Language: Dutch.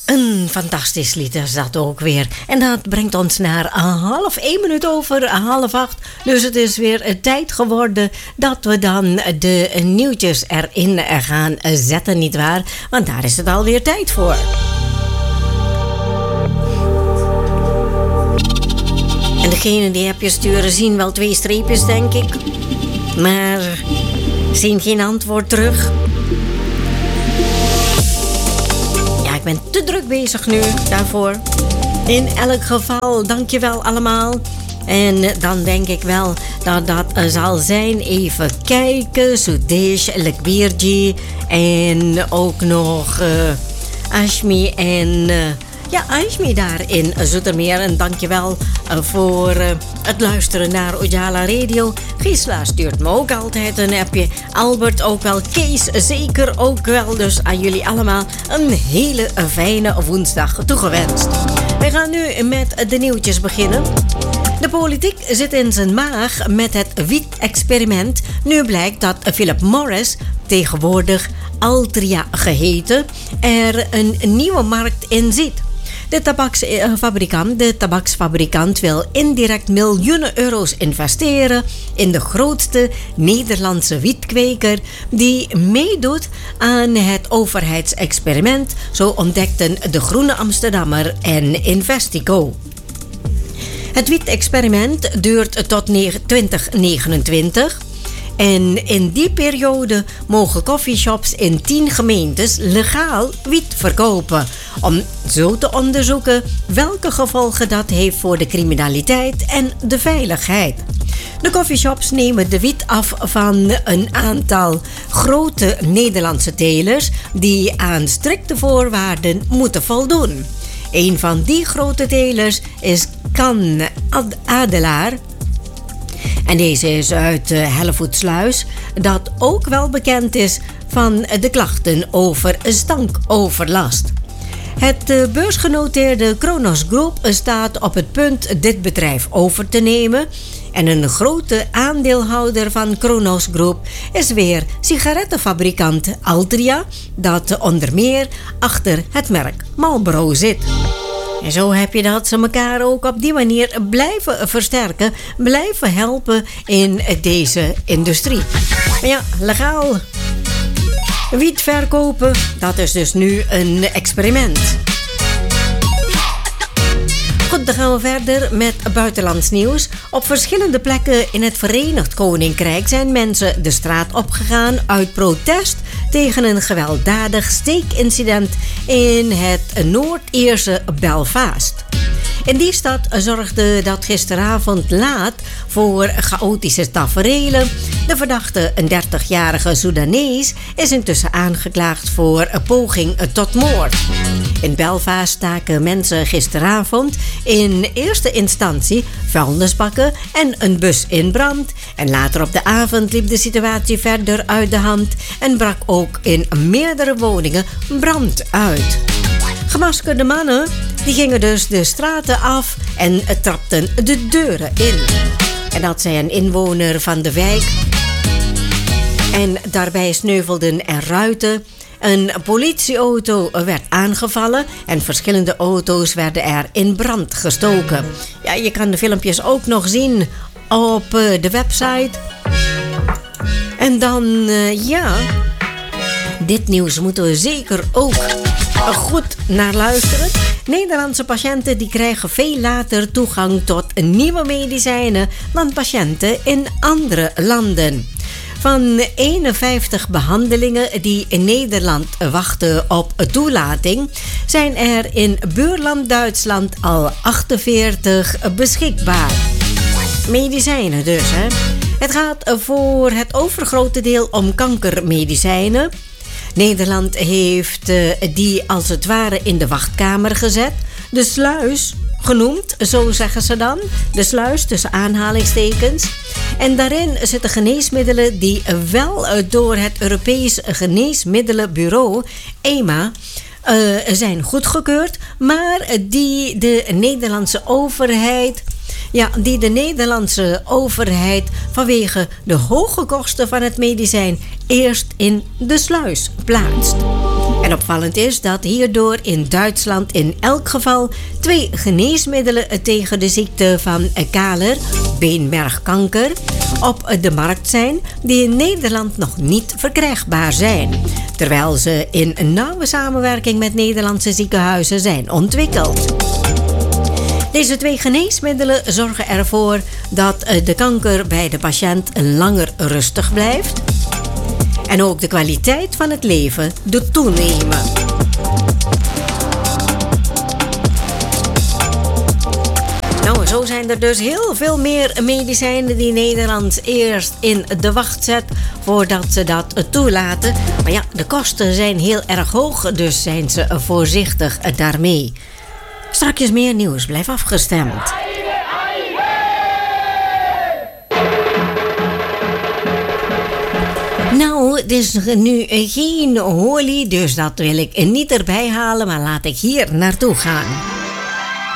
Een fantastisch lied is dat ook weer. En dat brengt ons naar 7:30. Dus het is weer tijd geworden dat we dan de nieuwtjes erin gaan zetten, nietwaar? Want daar is het alweer tijd voor. En degene die appjes sturen zien wel 2 streepjes, denk ik. Maar zien geen antwoord terug. Ik ben te druk bezig nu daarvoor. In elk geval, dankjewel allemaal. En dan denk ik wel dat dat zal zijn. Even kijken. Sudesh, Lekbirji. En ook nog Ashmi en... Ashmi daar in Zoetermeer. En dankjewel voor het luisteren naar Ujala Radio. Gisela stuurt me ook altijd een appje. Albert ook wel. Kees zeker ook wel. Dus aan jullie allemaal een hele fijne woensdag toegewenst. We gaan nu met de nieuwtjes beginnen. De politiek zit in zijn maag met het wiet-experiment. Nu blijkt dat Philip Morris, tegenwoordig Altria geheten, er een nieuwe markt in ziet. De tabaksfabrikant wil indirect miljoenen euro's investeren in de grootste Nederlandse wietkweker die meedoet aan het overheidsexperiment, zo ontdekten De Groene Amsterdammer en Investico. Het wiet-experiment duurt tot 2029. En in die periode mogen coffeeshops in 10 gemeentes legaal wiet verkopen. Om zo te onderzoeken welke gevolgen dat heeft voor de criminaliteit en de veiligheid. De coffeeshops nemen de wiet af van een aantal grote Nederlandse telers die aan strikte voorwaarden moeten voldoen. Een van die grote telers is Can Adelaar. En deze is uit Hellevoetsluis, dat ook wel bekend is van de klachten over stankoverlast. Het beursgenoteerde Kronos Group staat op het punt dit bedrijf over te nemen. En een grote aandeelhouder van Kronos Group is weer sigarettenfabrikant Altria, dat onder meer achter het merk Marlboro zit. En zo heb je dat ze elkaar ook op die manier blijven versterken, blijven helpen in deze industrie. Maar ja, legaal wiet verkopen, dat is dus nu een experiment. Goed, dan gaan we verder met buitenlands nieuws. Op verschillende plekken in het Verenigd Koninkrijk zijn mensen de straat opgegaan uit protest tegen een gewelddadig steekincident in het Noord-Ierse Belfast. In die stad zorgde dat gisteravond laat voor chaotische taferelen. De verdachte, een 30-jarige Soedanees, is intussen aangeklaagd voor een poging tot moord. In Belfast staken mensen gisteravond in eerste instantie vuilnisbakken en een bus in brand. En later op de avond liep de situatie verder uit de hand en brak ook in meerdere woningen brand uit. Gemaskerde mannen die gingen dus de straten af en trapten de deuren in. En dat zei een inwoner van de wijk. En daarbij sneuvelden er ruiten. Een politieauto werd aangevallen en verschillende auto's werden er in brand gestoken. Ja, je kan de filmpjes ook nog zien op de website. En dan, dit nieuws moeten we zeker ook goed naar luisteren. Nederlandse patiënten die krijgen veel later toegang tot nieuwe medicijnen dan patiënten in andere landen. Van 51 behandelingen die in Nederland wachten op toelating, zijn er in buurland Duitsland al 48 beschikbaar. Medicijnen dus, hè. Het gaat voor het overgrote deel om kankermedicijnen. Nederland heeft die als het ware in de wachtkamer gezet. De sluis genoemd, zo zeggen ze dan. De sluis tussen aanhalingstekens. En daarin zitten geneesmiddelen die wel door het Europees Geneesmiddelenbureau, EMA, zijn goedgekeurd. Maar die de Nederlandse overheid vanwege de hoge kosten van het medicijn eerst in de sluis plaatst. En opvallend is dat hierdoor in Duitsland in elk geval 2 geneesmiddelen tegen de ziekte van Kaler, beenmergkanker, op de markt zijn die in Nederland nog niet verkrijgbaar zijn, terwijl ze in een nauwe samenwerking met Nederlandse ziekenhuizen zijn ontwikkeld. Deze 2 geneesmiddelen zorgen ervoor dat de kanker bij de patiënt langer rustig blijft en ook de kwaliteit van het leven doet toenemen. Nou, zo zijn er dus heel veel meer medicijnen die Nederland eerst in de wacht zet voordat ze dat toelaten. Maar ja, de kosten zijn heel erg hoog, dus zijn ze voorzichtig daarmee. Strakjes meer nieuws, blijf afgestemd. Nou, het is nu geen holie, dus dat wil ik niet erbij halen, maar laat ik hier naartoe gaan.